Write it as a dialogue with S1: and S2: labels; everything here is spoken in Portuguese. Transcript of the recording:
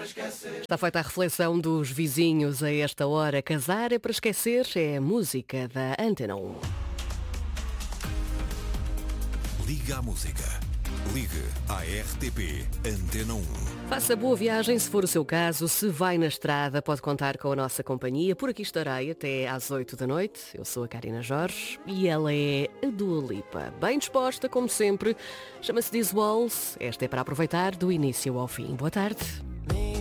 S1: Está feita a reflexão dos vizinhos a esta hora. Casar é para esquecer, é a música da Antena 1.
S2: Liga à música. Ligue à RTP Antena 1.
S1: Faça boa viagem, se for o seu caso. Se vai na estrada, pode contar com a nossa companhia. Por aqui estarei até às 8 da noite. Eu sou a Karina Jorge e ela é a Dua Lipa. Bem disposta, como sempre. Chama-se This Walls. Esta é para aproveitar do início ao fim. Boa tarde.